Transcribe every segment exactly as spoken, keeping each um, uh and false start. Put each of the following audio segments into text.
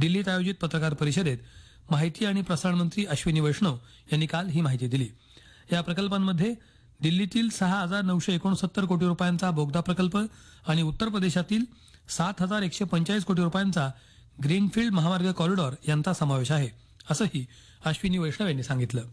दिल्लीत आयोजित पत्रकार परिषदेत माहिती आणि प्रसारण मंत्री अश्विनी वैष्णव यांनी काल ही माहिती दिली. या प्रकल्पांमध्ये दिल्लीतील सहा हजार नऊशे एकोणसत्तर कोटी रुपयांचा बोगदा प्रकल्प आणि उत्तर प्रदेशातील सात हजार एकशे पंचेचाळीस कोटी रुपयांचा ग्रीनफील्ड महामार्ग कॉरिडॉर यांचा समावेश आहे, असंही अश्विनी वैष्णव यांनी सांगितलं.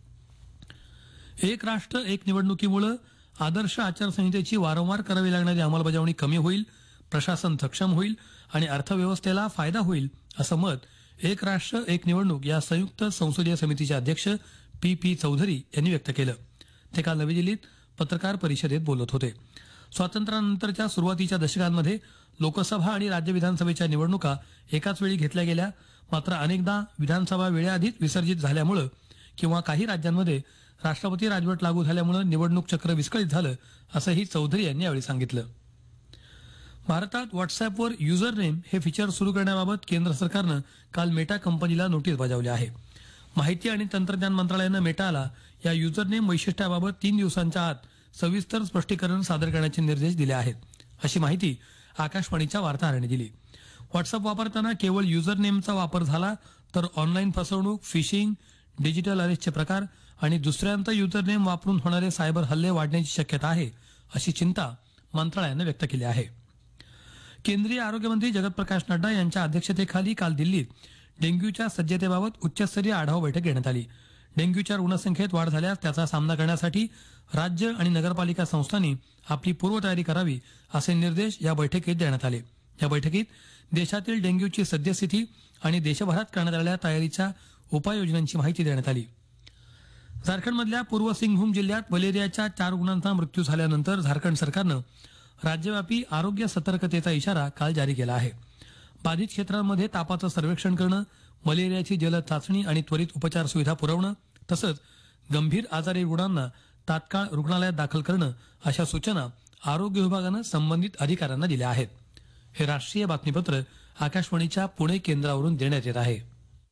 एक राष्ट्र एक निवडणुकीमुळे आदर्श आचारसंहितेची वारंवार करावी लागणारी अंमलबजावणी कमी होईल, प्रशासन सक्षम होईल आणि अर्थव्यवस्थेला फायदा होईल, असं मत एक राष्ट्र एक निवडणूक या संयुक्त संसदीय समितीचे अध्यक्ष पी पी चौधरी यांनी व्यक्त केलं. ते काल नवी दिल्लीत पत्रकार परिषदेत बोलत होते. स्वातंत्र्यानंतरच्या सुरुवातीच्या दशकांमध्ये लोकसभा आणि राज्य विधानसभेच्या निवडणुका एकाच वेळी घेतल्या गेल्या. मात्र अनेकदा विधानसभा वेळेआधीच विसर्जित झाल्यामुळे किंवा काही राज्यांमध्ये राष्ट्रपती राजवट लागू झाल्यामुळे निवडणूक चक्र विस्कळीत झालं, असंही चौधरी यांनी यावेळी सांगितलं. भारतात व्हॉट्सअॅपवर युजर नेम हे फीचर सुरू करण्याबाबत केंद्र सरकारनं काल मेटा कंपनीला नोटीस बजावली आहे. माहिती आणि तंत्रज्ञान मंत्रालयानं मेटाला या युजर नेम वैशिष्ट्याबाबत तीन दिवसांच्या आत सविस्तर स्पष्टीकरण सादर करण्याचे निर्देश दिले आहेत, अशी माहिती आकाशवाणीच्या वार्ताहरांनी दिली. व्हॉट्सअॅप वापरताना केवळ युजर नेमचा वापर झाला तर ऑनलाईन फसवणूक, फिशिंग, डिजिटल अरेस्टचे प्रकार आणि दुसऱ्यांचा युजर नेम वापरून होणारे सायबर हल्ले वाढण्याची शक्यता आहे, अशी चिंता मंत्रालयानं व्यक्त केली आहे. केंद्रीय आरोग्य मंत्री जगत प्रकाश नड्डा यांच्या अध्यक्षतेखाली काल दिल्लीत डेंग्यूच्या सज्जतेबाबत उच्चस्तरीय आढावा बैठक घेण्यात आली. डेंग्यूच्या रुग्णसंख्येत वाढ झाल्यास त्याचा सामना करण्यासाठी राज्य आणि नगरपालिका संस्थांनी आपली पूर्वतयारी करावी, असे निर्देश या बैठकीत देण्यात आले. या बैठकीत देशातील डेंग्यूची सद्यस्थिती आणि देशभरात करण्यात आलेल्या तयारीच्या उपाययोजनांची माहिती देण्यात आली. झारखंडमधल्या पूर्व सिंगभूम जिल्ह्यात मलेरियाच्या चार रुग्णांचा मृत्यू झाल्यानंतर झारखंड सरकारनं राज्यव्यापी आरोग्य सतर्कतेचा इशारा काल जारी केला आहे. बाधित क्षेत्रांमध्ये तापाचं सर्वेक्षण करणं, मलेरियाची जलद चाचणी आणि त्वरित उपचार सुविधा पुरवणं तसंच गंभीर आजारी रुग्णांना तात्काळ रुग्णालयात दाखल करणं अशा सूचना आरोग्य विभागानं संबंधित अधिकाऱ्यांना दिल्या आहेत. हे राष्ट्रीय बातमीपत्र आकाशवाणीच्या पुणे केंद्रावरून देण्यात येत आहे.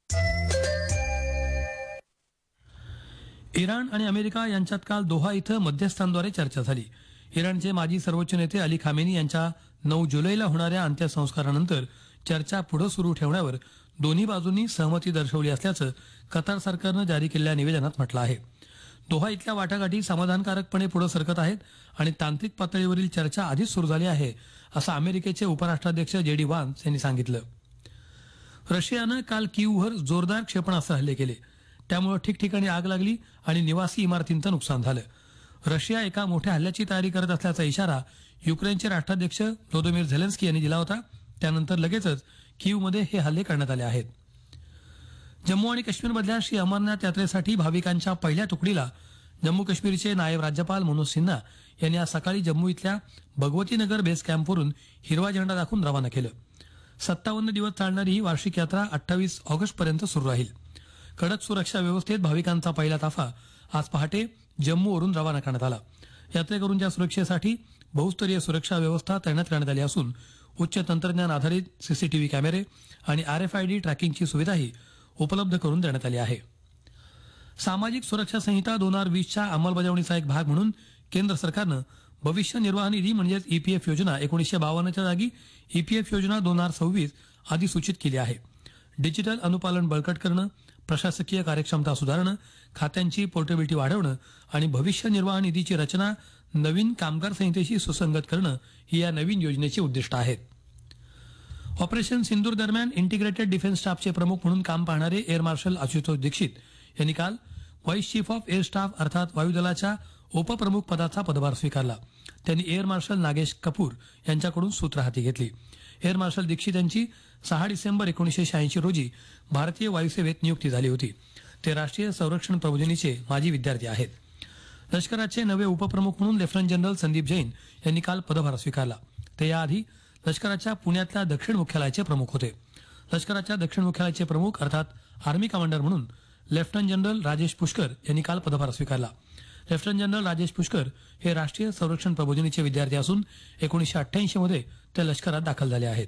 इराण आणि अमेरिका यांच्यात काल दोहा इथं मध्यस्थांद्वारे चर्चा झाली. इराणचे माजी सर्वोच्च नेते अली खामेनी यांच्या नऊ जुलैला होणाऱ्या अंत्यसंस्कारानंतर चर्चा पुढे सुरू ठेवण्यावर दोन्ही बाजूंनी सहमती दर्शवली असल्याचं कतार सरकारनं जारी केलेल्या निवेदनात म्हटलं आहे. दोहा इथल्या वाटाघाटी समाधानकारकपणे पुढे सरकत आहेत आणि तांत्रिक पातळीवरील चर्चा आधीच सुरू झाली आहे, असं अमेरिकेचे उपराष्ट्राध्यक्ष जे डी वान्स यांनी सांगितलं. रशियानं काल कीव्हवर जोरदार क्षेपणास्त्र हल्ले केले. त्यामुळे ठिकठिकाणी आग लागली आणि निवासी इमारतींचं नुकसान झालं. रशिया एका मोठ्या हल्ल्याची तयारी करत असल्याचा इशारा युक्रेनचे राष्ट्राध्यक्ष व्लोदिमीर झेलेन्स्की यांनी दिला होता. त्यानंतर लगेचच कीव्हमध्ये हे हल्ले करण्यात आले आहेत. जम्मू आणि काश्मीरमधल्या श्री अमरनाथ यात्रेसाठी भाविकांच्या पहिल्या तुकडीला जम्मू काश्मीरचे नायब राज्यपाल मनोज सिन्हा यांनी आज सकाळी जम्मू इथल्या भगवती नगर बेस कॅम्पवरून हिरवा झेंडा दाखवून रवाना केलं. सत्तावन्न दिवस चालणारी ही वार्षिक यात्रा अठ्ठावीस ऑगस्ट पर्यंत सुरू राहील. कडक सुरक्षा व्यवस्थेत भाविकांचा पहिला ताफा आज पहाटे जम्मूवरून रवाना करण्यात आला. यात्रेकरूंच्या सुरक्षेसाठी बहुस्तरीय सुरक्षा व्यवस्था तैनात करण्यात आली असून उच्च तंत्रज्ञान आधारित सीसीटीव्ही कॅमेरे आणि आरएफआयडी ट्रॅकिंगची सुविधाही उपलब्ध करून देण्यात आली आहे. सामाजिक सुरक्षा संहिता दोन हजार वीसच्या अंमलबजावणीचा एक भाग म्हणून केंद्र सरकारनं भविष्य निर्वाह निधी म्हणजेच ईपीएफ योजना एकोणीसशे बावन्नच्या जागी ईपीएफ योजना दोन हजार सव्वीस अधिसूचित केली आहे. डिजिटल अनुपालन बळकट करणं, प्रशासकीय कार्यक्षमता सुधारणं, खात्यांची पोर्टेबिलिटी वाढवणं आणि भविष्य निर्वाह निधीची रचना नवीन कामगार संहितेशी सुसंगत करणं ही या नवीन योजनेची उद्दिष्ट आहेत. ऑपरेशन सिंदूर दरम्यान इंटिग्रेटेड डिफेन्स स्टाफचे प्रमुख म्हणून काम पाहणारे एअर मार्शल आशुतोष दीक्षित यांनी काल vice chief of air staff अर्थात वायुदलाच्या उपप्रमुख पदाचा पदभार स्वीकारला. त्यांनी एअर मार्शल नागेश कपूर यांच्याकडून सूत्र हाती घेतली. एअर मार्शल दीक्षित यांची सहा डिसेंबर एकोणीसशे शहाऐंशी रोजी भारतीय वायुसेवेत नियुक्ती झाली होती. ते राष्ट्रीय संरक्षण प्रबोधिनीचे माजी विद्यार्थी आहेत. लष्कराचे नवे उपप्रमुख म्हणून लेफ्टनंट जनरल संदीप जैन यांनी काल पदभार स्वीकारला. ते याआधी लष्कराच्या पुण्यातल्या दक्षिण मुख्यालयाचे प्रमुख होते. लष्कराच्या दक्षिण मुख्यालयाचे प्रमुख अर्थात आर्मी कमांडर म्हणून लेफ्टनंट जनरल राजेश पुष्कर यांनी काल पदभार स्वीकारला. लेफ्टनंट जनरल राजेश पुष्कर हे राष्ट्रीय संरक्षण प्रबोधिनीचे विद्यार्थी असून एकोणीसशे अठ्ठ्याऐंशी मध्ये ते लष्करात दाखल झाले आहेत.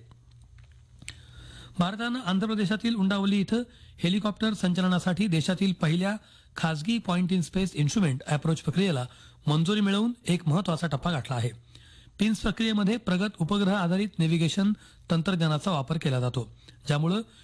भारतानं आंध्र प्रदेशातील उंडावली इथं हेलिकॉप्टर संचलनासाठी देशातील पहिल्या खासगी point in space instrument approach प्रक्रियेला मंजुरी मिळवून एक महत्वाचा टप्पा गाठला आहे. पिन्स प्रक्रियेमध्ये प्रगत उपग्रह आधारित नेव्हिगेशन तंत्रज्ञानाचा वापर केला जातो, ज्यामुळे